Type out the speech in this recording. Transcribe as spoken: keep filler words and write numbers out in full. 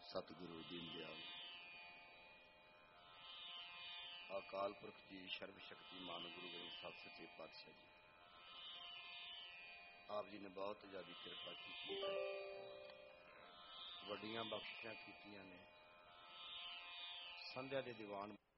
सतगुरु दीनदयाल अकाल पुरख जी सर्वशक्तिमान गुरु ग्रंथ साहिब सच्चे पातशाह जी आप जी ने बहुत ज़्यादा कृपा की, वड्डियां बख्शिशां कीतियां ने। संध्या दे दीवान